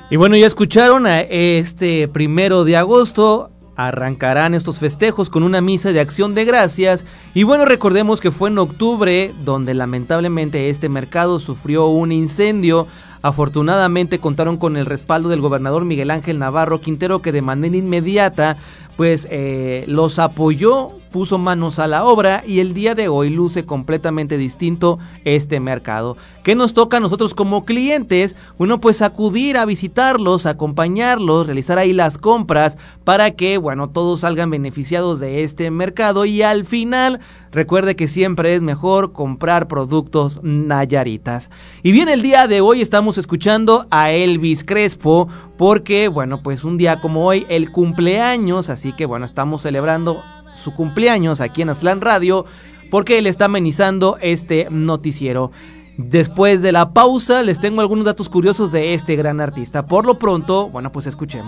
Y bueno, ya escucharon, a este 1 de agosto arrancarán estos festejos con una misa de acción de gracias. Y bueno, recordemos que fue en octubre donde lamentablemente este mercado sufrió un incendio. Afortunadamente contaron con el respaldo del gobernador Miguel Ángel Navarro Quintero, que de manera inmediata pues los apoyó, puso manos a la obra, y el día de hoy luce completamente distinto este mercado. ¿Qué nos toca a nosotros como clientes? Bueno, pues acudir a visitarlos, acompañarlos, realizar ahí las compras para que, bueno, todos salgan beneficiados de este mercado, y al final recuerde que siempre es mejor comprar productos Nayaritas. Y bien, el día de hoy estamos escuchando a Elvis Crespo porque, bueno, pues un día como hoy, el cumpleaños, así que bueno, estamos celebrando su cumpleaños aquí en Aztlán Radio porque él está amenizando este noticiero. Después de la pausa les tengo algunos datos curiosos de este gran artista. Por lo pronto, bueno, pues escuchemos.